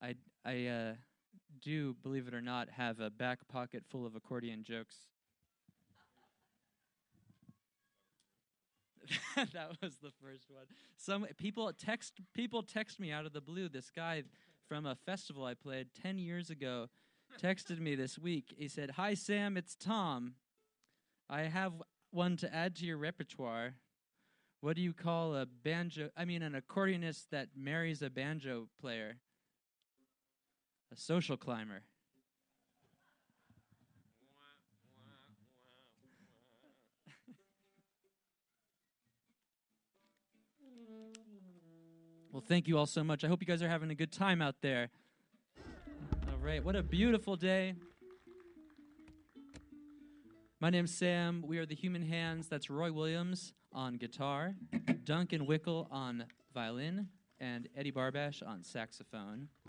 I do, believe it or not, have a back pocket full of accordion jokes. That was the first one. Some people text me out of the blue. This guy from a festival I played 10 years ago texted me this week. He said, "Hi Sam, it's Tom. I have one to add to your repertoire. What do you call an accordionist that marries a banjo player? A social climber." Well, thank you all so much. I hope you guys are having a good time out there. All right, what a beautiful day. My name's Sam. We are the Human Hands. That's Roy Williams on guitar, Duncan Wickel on violin, and Eddie Barbash on saxophone.